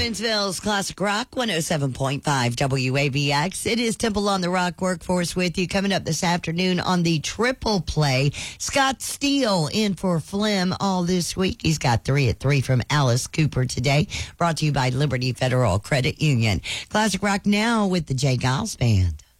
Evansville's Classic Rock 107.5 WABX. It is Temple on the Rock Workforce with you. Coming up this afternoon on the Triple Play, Scott Steele in for Phlegm all this week. He's got 3 at 3 from Alice Cooper today. Brought to you by Liberty Federal Credit Union. Classic Rock now with the Jay Giles Band.